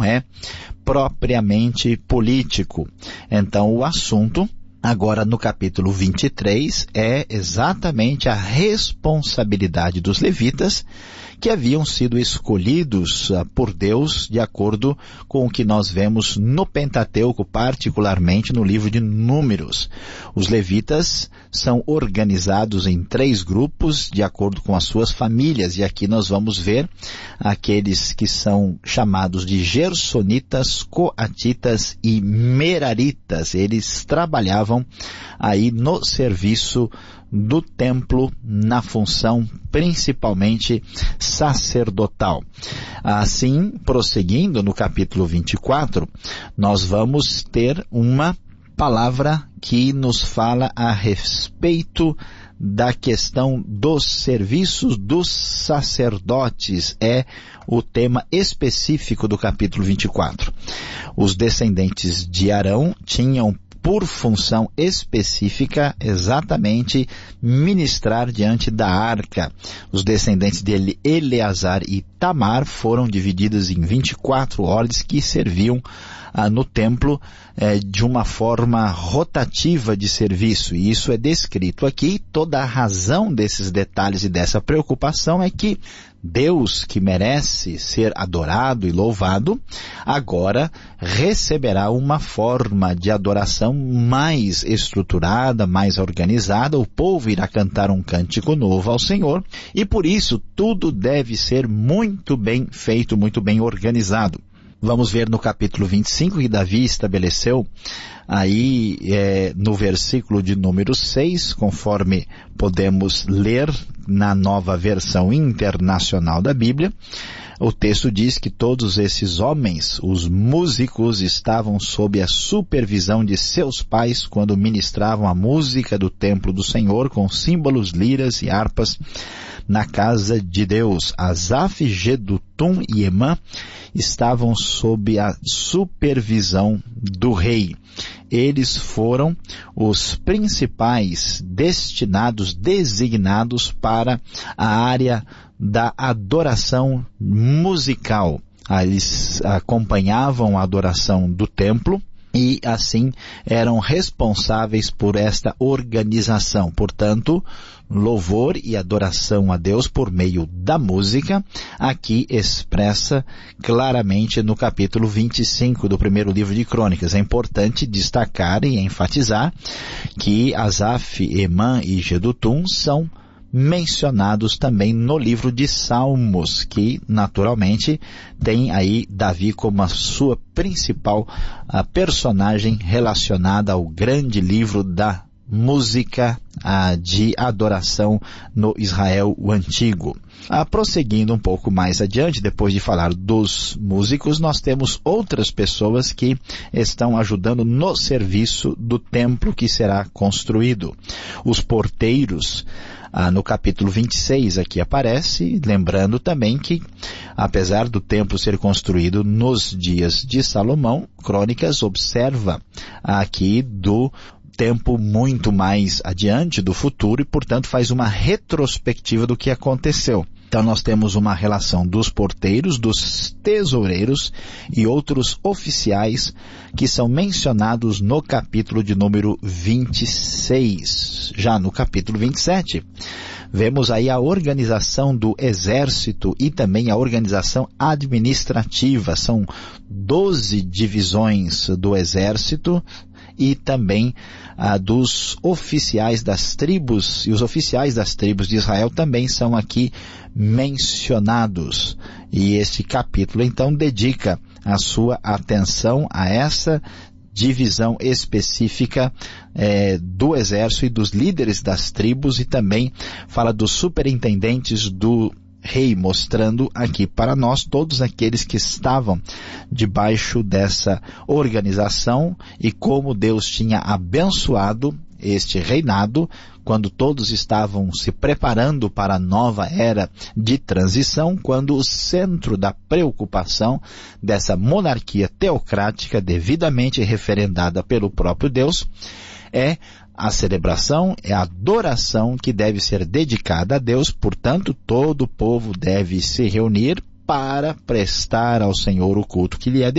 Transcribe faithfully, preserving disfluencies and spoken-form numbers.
é propriamente político. Então o assunto agora no capítulo vinte e três é exatamente a responsabilidade dos levitas, que haviam sido escolhidos uh, por Deus de acordo com o que nós vemos no Pentateuco, particularmente no livro de Números. Os levitas são organizados em três grupos de acordo com as suas famílias, e aqui nós vamos ver aqueles que são chamados de gersonitas, coatitas e meraritas. Eles trabalhavam aí no serviço do templo, na função principalmente sacerdotal. Assim, prosseguindo no capítulo vinte e quatro, nós vamos ter uma palavra que nos fala a respeito da questão dos serviços dos sacerdotes. É o tema específico do capítulo vinte e quatro. Os descendentes de Arão tinham por função específica exatamente ministrar diante da arca. Os descendentes de Eleazar e Tamar foram divididos em vinte e quatro ordens que serviam ah, no templo eh, de uma forma rotativa de serviço. E isso é descrito aqui. Toda a razão desses detalhes e dessa preocupação é que Deus, que merece ser adorado e louvado, agora receberá uma forma de adoração mais estruturada, mais organizada. O povo irá cantar um cântico novo ao Senhor, e por isso tudo deve ser muito bem feito, muito bem organizado. Vamos ver no capítulo vinte e cinco que Davi estabeleceu aí é, no versículo de número seis, conforme podemos ler na nova versão internacional da Bíblia. O texto diz que todos esses homens, os músicos, estavam sob a supervisão de seus pais quando ministravam a música do templo do Senhor com símbolos, liras e harpas na casa de Deus. Asaf, Gedutum e Emã estavam sob a supervisão do rei. Eles foram os principais destinados, designados para a área da adoração musical. Eles acompanhavam a adoração do templo e assim eram responsáveis por esta organização. Portanto, louvor e adoração a Deus por meio da música, aqui expressa claramente no capítulo vinte e cinco do primeiro livro de Crônicas. É importante destacar e enfatizar que Asaf, Emã e Gedutum são mencionados também no livro de Salmos, que naturalmente tem aí Davi como a sua principal a personagem relacionada ao grande livro da música a, de adoração no Israel o Antigo. Ah, prosseguindo um pouco mais adiante, depois de falar dos músicos, nós temos outras pessoas que estão ajudando no serviço do templo que será construído. Os porteiros, ah, no capítulo vinte e seis aqui aparece, lembrando também que, apesar do templo ser construído nos dias de Salomão, Crônicas observa aqui do tempo muito mais adiante do futuro e, portanto, faz uma retrospectiva do que aconteceu. Então nós temos uma relação dos porteiros, dos tesoureiros e outros oficiais que são mencionados no capítulo de número vinte e seis. Já no capítulo vinte e sete, vemos aí a organização do exército e também a organização administrativa. São doze divisões do exército e também ah, dos oficiais das tribos, e os oficiais das tribos de Israel também são aqui mencionados. E este capítulo então dedica a sua atenção a essa divisão específica eh, do exército e dos líderes das tribos, e também fala dos superintendentes do rei, mostrando aqui para nós todos aqueles que estavam debaixo dessa organização e como Deus tinha abençoado este reinado quando todos estavam se preparando para a nova era de transição, quando o centro da preocupação dessa monarquia teocrática devidamente referendada pelo próprio Deus é a celebração, é a adoração que deve ser dedicada a Deus. Portanto, todo o povo deve se reunir para prestar ao Senhor o culto que lhe é